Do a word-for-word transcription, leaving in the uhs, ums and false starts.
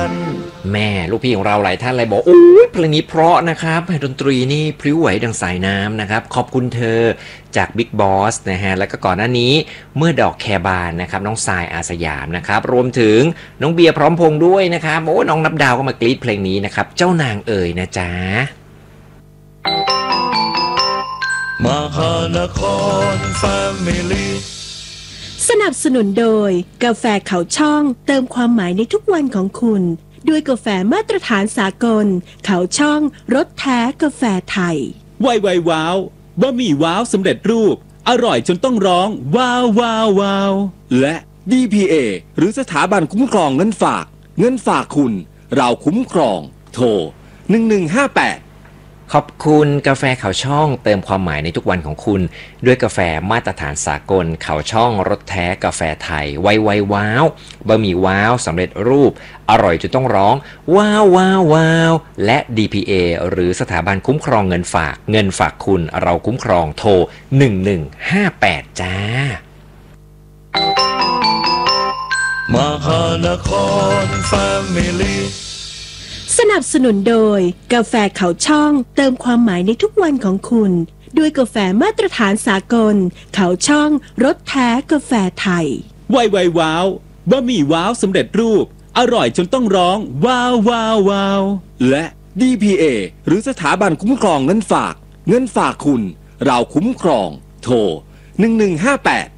แม่ลูกพี่ของเราหลายท่านเลยบอกโอ้ยเพลงนี้เพราะนะครับดนตรีนี่พริ้วไหวดังสายน้ำนะครับขอบคุณเธอจากบิ๊กบอสนะฮะแล้วก็ก่อนหน้านี้เมื่อดอกแคบานนะครับน้องทรายอาสยามนะครับรวมถึงน้องเบียร์พร้อมพงษ์ด้วยนะครับโอ้น้องนับดาวก็มากรี๊ดเพลงนี้นะครับเจ้านางเอ๋ยนะจ๊ะมหานครแฟมิลี่สนับสนุนโดยกาแฟเขาช่องเติมความหมายในทุกวันของคุณด้วยกาแฟมาตรฐานสากลเขาช่องรสแท้กาแฟไทยไวไวว้าวบะหมี่ว้าวสำเร็จรูปอร่อยจนต้องร้องว้าวว้าวว้าวและ ดี พี เอ หรือสถาบันคุ้มครองเงินฝากเงินฝากคุณเราคุ้มครองโทรหนึ่งหนึ่งห้าแปดขอบคุณกาแฟเขาช่องเติมความหมายในทุกวันของคุณด้วยกาแฟมาตรฐานสากลเขาช่องรสแท้กาแฟไทยไวไวว้าวบะหมี่ว้าวสำเร็จรูปอร่อยจนต้องร้องว้าวว้าวว้าวและ ดี พี เอ หรือสถาบันคุ้มครองเงินฝากเงินฝากคุณเราคุ้มครองโทรหนึ่งหนึ่งห้าแปดจ้ามหานครแฟมิลี่สนับสนุนโดยกาแฟเขาช่องเติมความหมายในทุกวันของคุณด้วยกาแฟมาตรฐานสากลเขาช่องรสแท้กาแฟไทยไวไวว้าวบะหมี่ว้าวสำเร็จรูปอร่อยจนต้องร้องว้าวว้าวว้าวและ ดี พี เอ หรือสถาบันคุ้มครองเงินฝากเงินฝากคุณเราคุ้มครองโทรหนึ่งหนึ่งห้าแปด